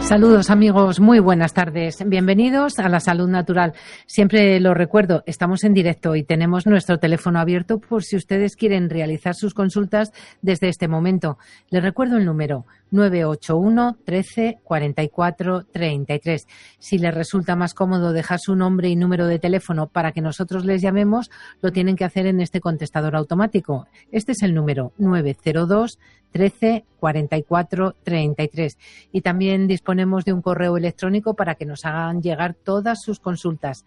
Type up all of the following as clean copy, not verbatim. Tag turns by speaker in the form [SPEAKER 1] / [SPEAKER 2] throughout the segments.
[SPEAKER 1] Saludos amigos, muy buenas tardes. Bienvenidos a La Salud Natural. Siempre lo recuerdo, estamos en directo y tenemos nuestro teléfono abierto por si ustedes quieren realizar sus consultas desde este momento. Les recuerdo el número 981 13 44 33. Si les resulta más cómodo dejar su nombre y número de teléfono para que nosotros les llamemos, lo tienen que hacer en este contestador automático. Este es el número 902 13 44 33. Y también disponemos de un correo electrónico para que nos hagan llegar todas sus consultas.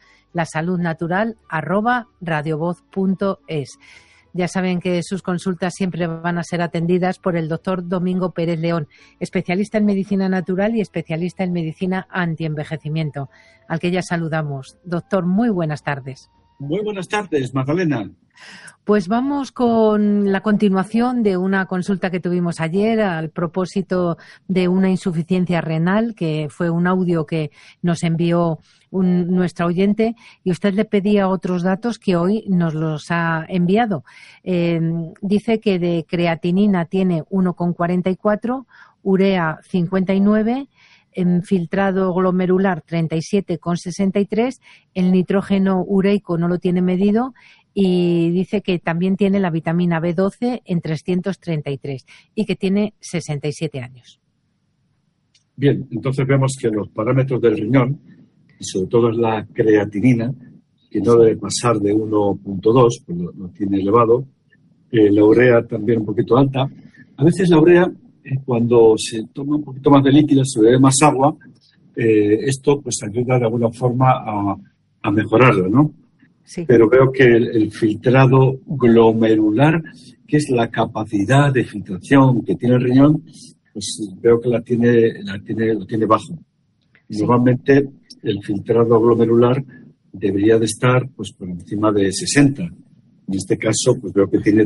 [SPEAKER 1] lasaludnatural@radiovoz.es. Ya saben que sus consultas siempre van a ser atendidas por el doctor Domingo Pérez León, especialista en medicina natural y especialista en medicina antienvejecimiento, al que ya saludamos. Doctor, muy buenas tardes.
[SPEAKER 2] Muy buenas tardes, Magdalena.
[SPEAKER 1] Pues vamos con la continuación de una consulta que tuvimos ayer al propósito de una insuficiencia renal, que fue un audio que nos envió nuestra oyente, y usted le pedía otros datos que hoy nos los ha enviado. Dice que de creatinina tiene 1,44, urea 59, filtrado glomerular 37,63, el nitrógeno ureico no lo tiene medido y dice que también tiene la vitamina B12 en 333 y que tiene 67 años.
[SPEAKER 2] Bien, entonces vemos que los parámetros del riñón, y sobre todo es la creatinina, que no debe pasar de 1,2, pues lo tiene elevado, la urea también un poquito alta. A veces la urea, cuando se toma un poquito más de líquido, se bebe más agua, esto pues ayuda de alguna forma a mejorarlo, ¿no? Sí. Pero veo que el filtrado glomerular, que es la capacidad de filtración que tiene el riñón, pues veo que lo tiene bajo. Sí. Normalmente el filtrado glomerular debería de estar pues por encima de 60. En este caso pues veo que tiene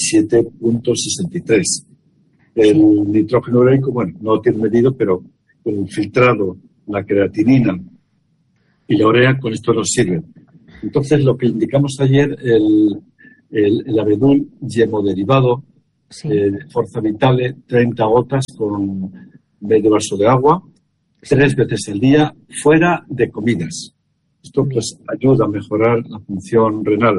[SPEAKER 2] 37,63. El nitrógeno ureico, bueno, no lo tiene medido, pero con el filtrado, la creatinina y la urea, con esto nos sirve. Entonces, lo que indicamos ayer, el abedul hemodiderivado, Forza Vitale, 30 gotas con medio vaso de agua, 3 veces al día, fuera de comidas. Esto pues ayuda a mejorar la función renal.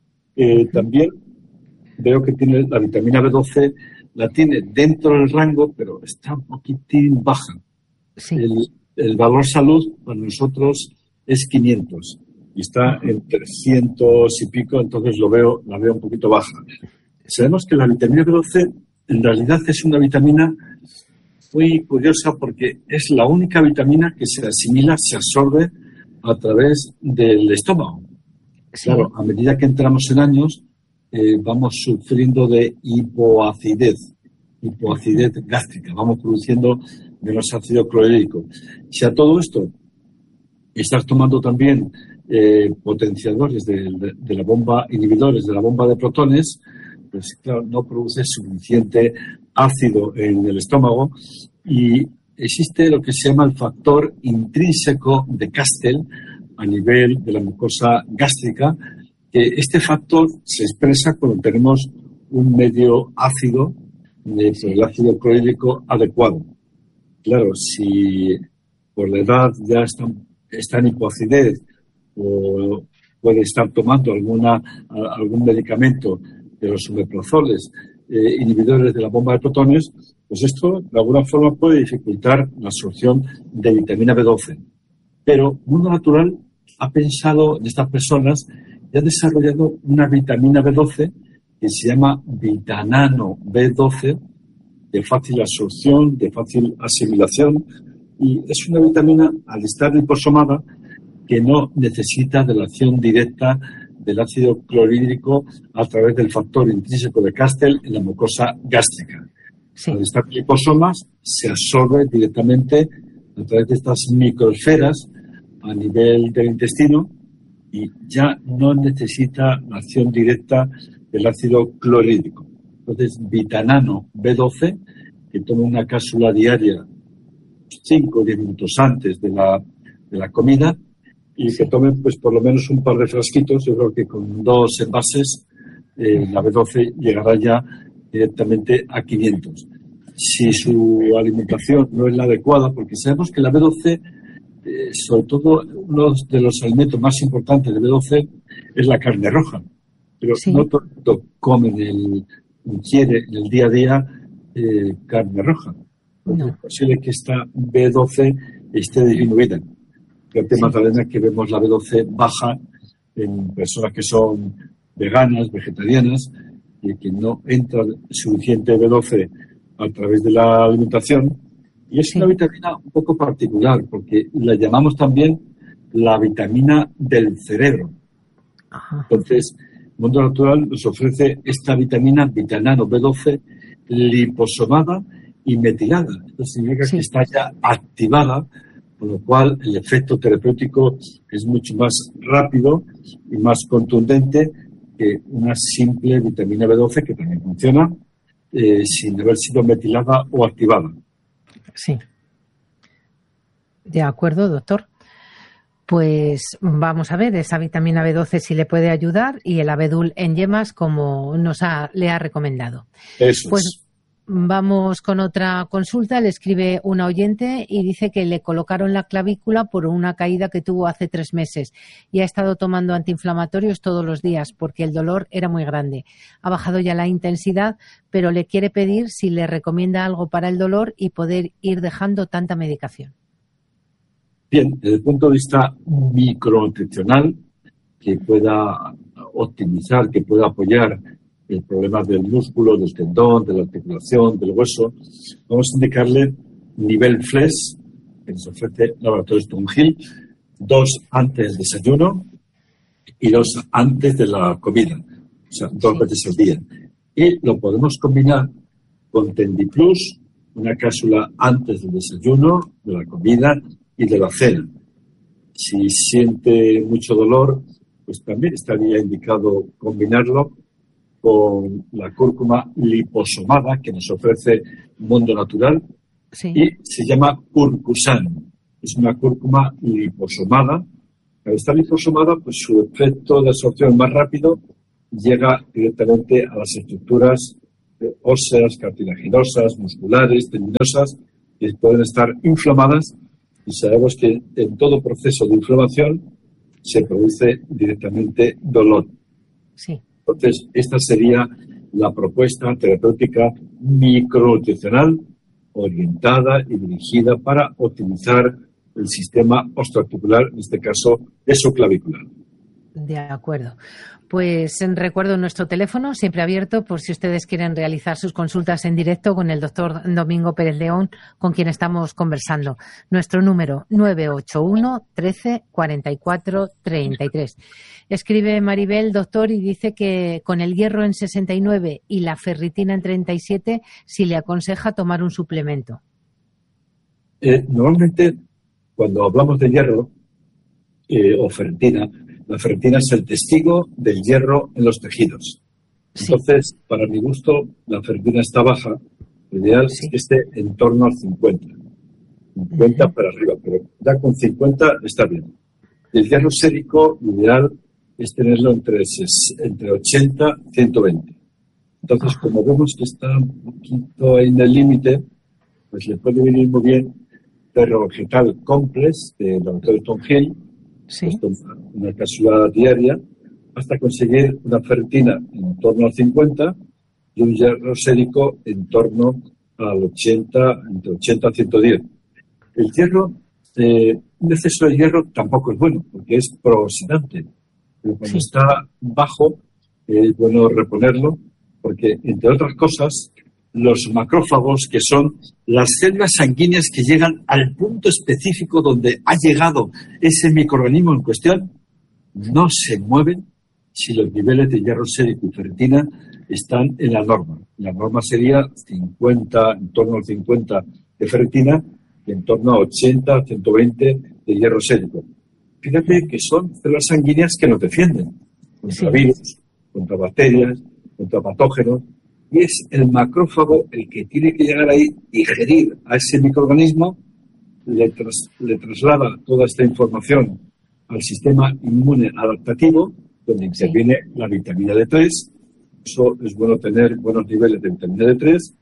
[SPEAKER 2] También veo que tiene la vitamina B12, la tiene dentro del rango, pero está un poquitín baja. Sí. El valor salud para nosotros es 500. Y está en 300 y pico, entonces la veo un poquito baja. Sabemos que la vitamina B12 en realidad es una vitamina muy curiosa porque es la única vitamina que se asimila, se absorbe a través del estómago. Sí. Claro, a medida que entramos en años, vamos sufriendo de hipoacidez gástrica, vamos produciendo menos ácido clorhídrico. Si a todo esto estás tomando también potenciadores de la bomba, inhibidores de la bomba de protones, pues claro, no produce suficiente ácido en el estómago y existe lo que se llama el factor intrínseco de Castell a nivel de la mucosa gástrica, que este factor se expresa cuando tenemos un medio ácido, el ácido clorhídrico adecuado. Claro, si por la edad ya está en hipoacidez o puede estar tomando algún medicamento de los omeprazoles, inhibidores de la bomba de protones, pues esto de alguna forma puede dificultar la absorción de vitamina B12. Pero Mundo Natural ha pensado en estas personas y ha desarrollado una vitamina B12 que se llama Vitanano B12, de fácil absorción, de fácil asimilación, y es una vitamina, al estar liposomada, que no necesita de la acción directa del ácido clorhídrico a través del factor intrínseco de Castell en la mucosa gástrica. Sí. Al estar liposomas, se absorbe directamente a través de estas microesferas a nivel del intestino y ya no necesita la acción directa del ácido clorhídrico. Entonces, Vitanano B12, que toma una cápsula diaria 5 o 10 minutos antes de la comida, y que tomen pues por lo menos un par de frasquitos. Yo creo que con 2 envases la B12 llegará ya directamente a 500. si su alimentación no es la adecuada, porque sabemos que la B12, sobre todo uno de los alimentos más importantes de B12 es la carne roja, pero no todo el mundo ingiere en el día a día carne roja. Es posible que esta B12 esté disminuida. Fíjate, Magdalena, que vemos la B12 baja en personas que son veganas, vegetarianas, y que no entra suficiente B12 a través de la alimentación. Y es una vitamina un poco particular, porque la llamamos también la vitamina del cerebro. Ajá. Entonces, Mundo Natural nos ofrece esta vitamina, vitanano B12, liposomada y metilada. Esto significa que está ya activada, con lo cual el efecto terapéutico es mucho más rápido y más contundente que una simple vitamina B12 que también funciona sin haber sido metilada o activada.
[SPEAKER 1] Sí. De acuerdo, doctor. Pues vamos a ver esa vitamina B12 si le puede ayudar y el abedul en yemas como le ha recomendado.
[SPEAKER 2] Eso
[SPEAKER 1] pues,
[SPEAKER 2] es.
[SPEAKER 1] Vamos con otra consulta. Le escribe una oyente y dice que le colocaron la clavícula por una caída que tuvo hace 3 meses y ha estado tomando antiinflamatorios todos los días porque el dolor era muy grande. Ha bajado ya la intensidad, pero le quiere pedir si le recomienda algo para el dolor y poder ir dejando tanta medicación.
[SPEAKER 2] Bien, desde el punto de vista micronutricional, que pueda optimizar, que pueda apoyar el problema del músculo, del tendón, de la articulación, del hueso, vamos a indicarle nivel FLES, que nos ofrece Laboratorios Tungil, 2 antes del desayuno y 2 antes de la comida, o sea, 2 veces al día. Y lo podemos combinar con Tendiplus, una cápsula antes del desayuno, de la comida y de la cena. Si siente mucho dolor, pues también estaría indicado combinarlo con la cúrcuma liposomada que nos ofrece Mundo Natural y se llama Curcusan. Es una cúrcuma liposomada. Al estar liposomada, pues su efecto de absorción más rápido llega directamente a las estructuras óseas, cartilaginosas, musculares, tendinosas, que pueden estar inflamadas, y sabemos que en todo proceso de inflamación se produce directamente dolor.
[SPEAKER 1] Sí.
[SPEAKER 2] Entonces, esta sería la propuesta terapéutica micronutricional orientada y dirigida para optimizar el sistema osteoarticular, en este caso esoclavicular.
[SPEAKER 1] De acuerdo. Pues recuerdo nuestro teléfono, siempre abierto, por si ustedes quieren realizar sus consultas en directo con el doctor Domingo Pérez León, con quien estamos conversando. Nuestro número 981 13 44 33. Escribe Maribel, doctor, y dice que con el hierro en 69 y la ferritina en 37, si le aconseja tomar un suplemento.
[SPEAKER 2] Normalmente, cuando hablamos de hierro o ferritina, la ferritina es el testigo del hierro en los tejidos. Entonces, para mi gusto, la ferritina está baja. Lo ideal es que esté en torno al 50. 50 para arriba, pero ya con 50 está bien. El hierro sérico, lo ideal es tenerlo entre 80 y 120. Entonces, como vemos que está un poquito en el límite, pues le puede venir muy bien Perro Vegetal Complex de Laboratorio Tungil, una cápsula diaria, hasta conseguir una ferritina en torno al 50 y un hierro sérico en torno al 80, entre 80 y 110. El hierro, un exceso de hierro tampoco es bueno, porque es prooxidante. Pero cuando está bajo, es bueno reponerlo, porque, entre otras cosas, los macrófagos, que son las células sanguíneas que llegan al punto específico donde ha llegado ese microorganismo en cuestión, no se mueven si los niveles de hierro sérico y ferritina están en la norma. La norma sería 50, en torno al 50 de ferritina y en torno a 80, 120 de hierro sérico. Fíjate que son células sanguíneas que nos defienden contra virus, contra bacterias, contra patógenos. Y es el macrófago el que tiene que llegar ahí, digerir a ese microorganismo, le traslada toda esta información al sistema inmune adaptativo, donde interviene la vitamina D3. Eso es bueno tener buenos niveles de vitamina D3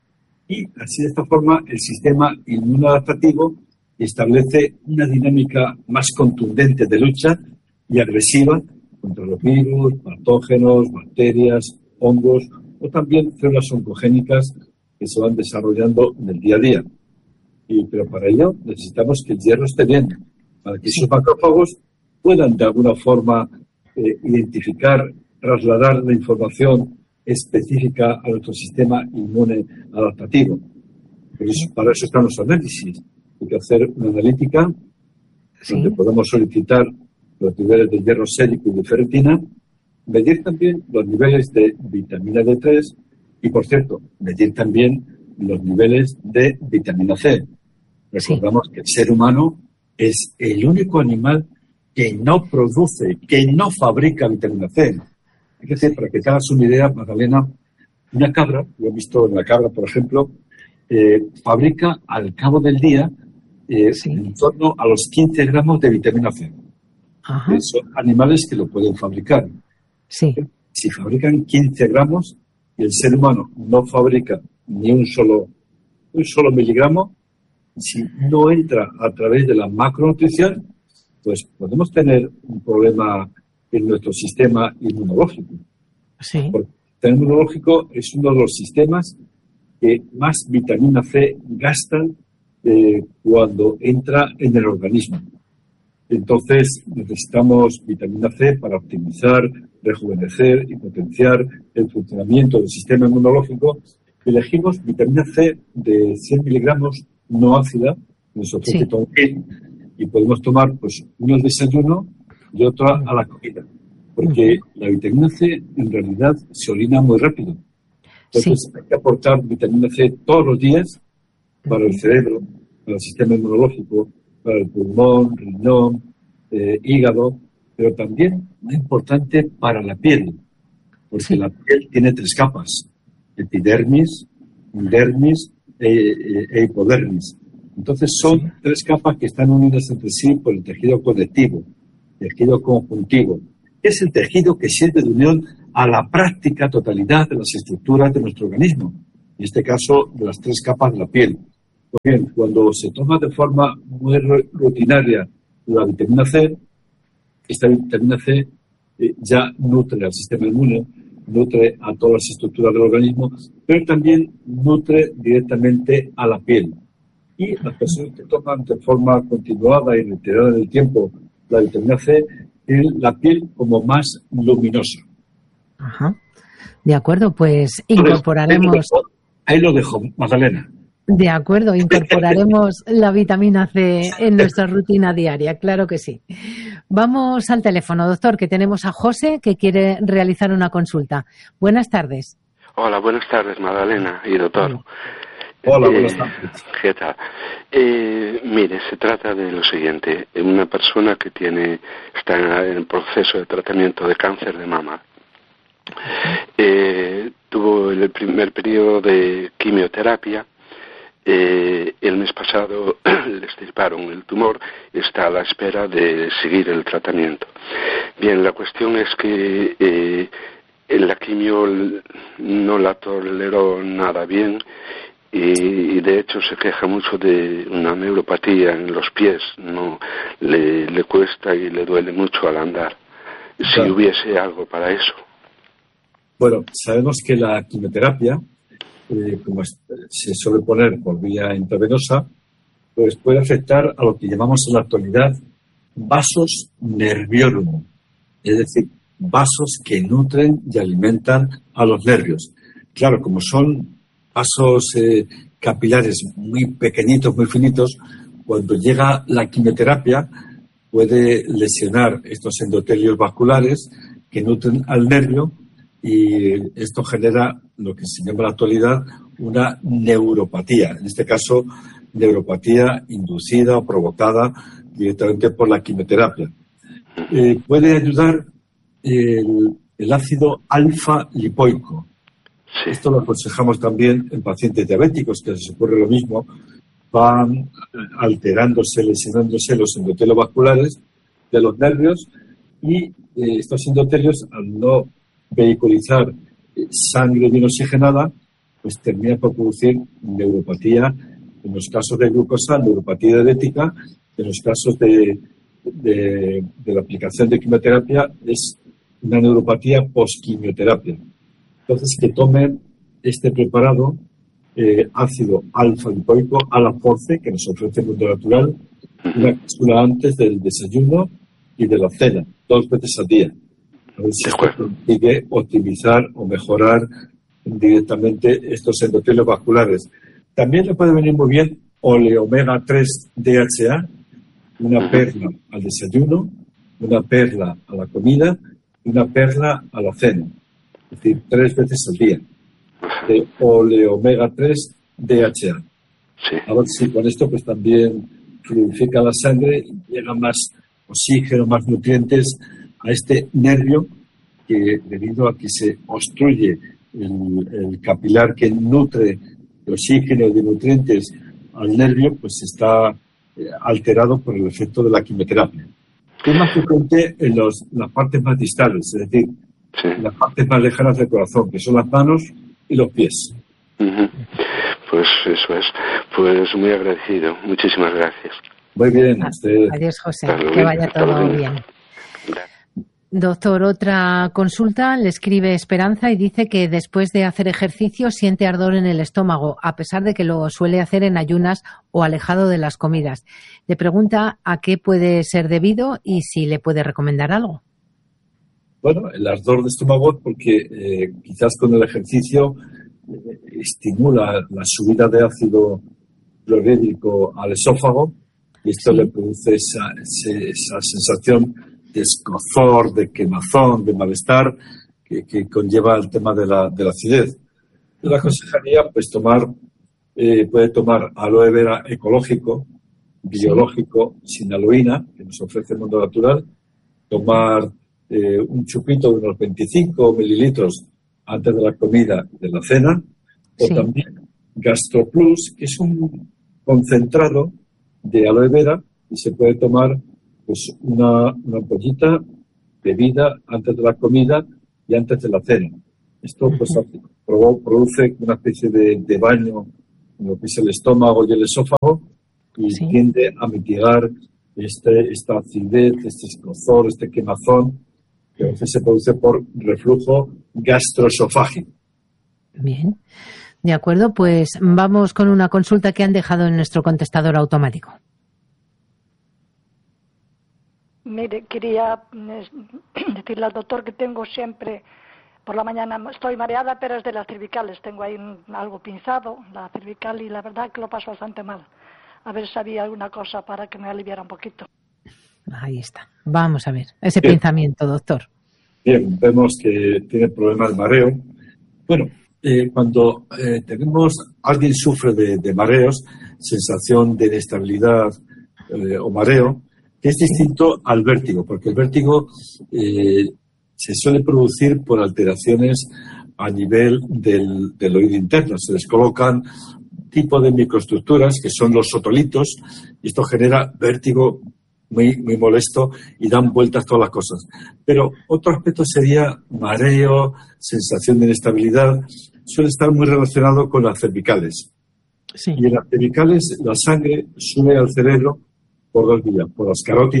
[SPEAKER 2] Y así, de esta forma, el sistema inmunológico establece una dinámica más contundente de lucha y agresiva contra los virus, patógenos, bacterias, hongos o también células oncogénicas que se van desarrollando en el día a día. Pero para ello necesitamos que el hierro esté bien, para que esos macrófagos puedan de alguna forma identificar, trasladar la información específica a nuestro sistema inmune adaptativo. Para eso están los análisis. Hay que hacer una analítica donde podemos solicitar los niveles de hierro sérico y de ferritina, medir también los niveles de vitamina D3 y, por cierto, medir también los niveles de vitamina C. Recordamos que el ser humano es el único animal que no produce, que no fabrica vitamina C. Es decir, para que te hagas una idea, Magdalena, una cabra, lo he visto en la cabra, por ejemplo, fabrica al cabo del día en torno a los 15 gramos de vitamina C. Son animales que lo pueden fabricar. Si fabrican 15 gramos y el ser humano no fabrica ni un solo miligramo, si no entra a través de la macronutrición, pues podemos tener un problema en nuestro sistema inmunológico. Porque el sistema inmunológico es uno de los sistemas que más vitamina C gastan cuando entra en el organismo. Entonces, necesitamos vitamina C para optimizar, rejuvenecer y potenciar el funcionamiento del sistema inmunológico. Elegimos vitamina C de 100 miligramos no ácida, en su y podemos tomar pues uno al desayuno y otro a la comida. Porque la vitamina C en realidad se orina muy rápido. Entonces hay que aportar vitamina C todos los días para el cerebro, para el sistema inmunológico, para el pulmón, riñón, hígado, pero también muy importante para la piel, porque la piel tiene 3 capas: epidermis, dermis e hipodermis. Entonces son 3 capas que están unidas entre sí por el tejido conectivo, tejido conjuntivo. Es el tejido que sirve de unión a la práctica totalidad de las estructuras de nuestro organismo, en este caso de las 3 capas de la piel. Pues bien, cuando se toma de forma muy rutinaria la vitamina C, esta vitamina C ya nutre al sistema inmune, nutre a todas las estructuras del organismo, pero también nutre directamente a la piel. Y las personas que toman de forma continuada y reiterada en el tiempo la vitamina C, tienen la piel como más luminosa.
[SPEAKER 1] De acuerdo, pues incorporaremos...
[SPEAKER 2] Ahí lo dejo, Magdalena.
[SPEAKER 1] De acuerdo, incorporaremos la vitamina C en nuestra rutina diaria, claro que sí. Vamos al teléfono, doctor, que tenemos a José que quiere realizar una consulta. Buenas tardes.
[SPEAKER 3] Hola, buenas tardes, Magdalena y doctor.
[SPEAKER 2] Hola, buenas tardes.
[SPEAKER 3] ¿Qué tal? Mire, se trata de lo siguiente. Una persona que está en el proceso de tratamiento de cáncer de mama. Tuvo el primer periodo de quimioterapia. El mes pasado le extirparon el tumor y está a la espera de seguir el tratamiento. Bien, la cuestión es que la quimio no la toleró nada bien y de hecho se queja mucho de una neuropatía en los pies. No le cuesta y le duele mucho al andar. Si hubiese algo para eso.
[SPEAKER 2] Bueno, sabemos que la quimioterapia, como se suele poner por vía intravenosa, pues puede afectar a lo que llamamos en la actualidad vasos nerviorum, es decir, vasos que nutren y alimentan a los nervios. Claro, como son vasos capilares muy pequeñitos, muy finitos, cuando llega la quimioterapia puede lesionar estos endotelios vasculares que nutren al nervio, y esto genera lo que se llama en la actualidad una neuropatía, en este caso neuropatía inducida o provocada directamente por la quimioterapia. Puede ayudar el ácido alfa-lipoico. Sí. Esto lo aconsejamos también en pacientes diabéticos, que les ocurre lo mismo, van alterándose, lesionándose los endotelios vasculares de los nervios y estos endotelios, al no vehiculizar sangre bien oxigenada, pues termina por producir neuropatía, en los casos de glucosa, neuropatía diabética, en los casos de la aplicación de quimioterapia es una neuropatía post-quimioterapia. Entonces, que tomen este preparado, ácido alfa-lipoico, Alaforce, que nos ofrece el mundo natural, una cápsula antes del desayuno y de la cena, 2 veces al día. A ver si esto consigue optimizar o mejorar directamente estos endothelios vasculares. También le puede venir muy bien oleomega 3 DHA, una perla al desayuno, una perla a la comida y una perla a la cena. Es decir, 3 veces al día. De oleomega 3 DHA.
[SPEAKER 3] Sí.
[SPEAKER 2] A ver si con esto pues también fluidifica la sangre y llega más oxígeno, más nutrientes a este nervio que, debido a que se obstruye el capilar que nutre de oxígeno y de nutrientes al nervio, pues está alterado por el efecto de la quimioterapia. Es más frecuente en las partes más distales, es decir, las partes más lejanas del corazón, que son las manos y los pies.
[SPEAKER 3] Pues eso es. Pues muy agradecido. Muchísimas gracias.
[SPEAKER 2] Muy bien.
[SPEAKER 1] Adiós, José. Que vaya todo bien. Doctor, otra consulta. Le escribe Esperanza y dice que después de hacer ejercicio siente ardor en el estómago, a pesar de que lo suele hacer en ayunas o alejado de las comidas. Le pregunta a qué puede ser debido y si le puede recomendar algo.
[SPEAKER 2] Bueno, el ardor de estómago es porque quizás con el ejercicio estimula la subida de ácido clorhídrico al esófago y esto le produce esa sensación de escozor, de quemazón, de malestar que conlleva el tema de la acidez. Yo le aconsejaría pues puede tomar aloe vera ecológico, biológico, sin aloína, que nos ofrece el mundo natural, tomar un chupito de unos 25 mililitros antes de la comida y de la cena, o también GastroPlus, que es un concentrado de aloe vera y se puede tomar pues una ampollita bebida antes de la comida y antes de la cena. Esto pues produce una especie de baño en lo que es el estómago y el esófago y tiende a mitigar esta acidez, este escozor, este quemazón que a veces se produce por reflujo gastroesofágico.
[SPEAKER 1] Bien, de acuerdo, pues vamos con una consulta que han dejado en nuestro contestador automático.
[SPEAKER 4] Mire, quería decirle al doctor que tengo siempre, por la mañana estoy mareada, pero es de las cervicales, tengo ahí algo pinzado, la cervical, y la verdad que lo paso bastante mal. A ver si había alguna cosa para que me aliviara un poquito. Ahí está. Vamos a ver ese pensamiento, doctor.
[SPEAKER 2] Bien, vemos que tiene problemas de mareo. Bueno, cuando alguien sufre de mareos, sensación de inestabilidad o mareo, es distinto al vértigo, porque el vértigo se suele producir por alteraciones a nivel del oído interno. Se les colocan tipo de microestructuras que son los otolitos y esto genera vértigo muy, muy molesto y dan vueltas todas las cosas. Pero otro aspecto sería mareo, sensación de inestabilidad, suele estar muy relacionado con las cervicales. Sí. Y en las cervicales la sangre sube al cerebro por 2 vías, por las carótidas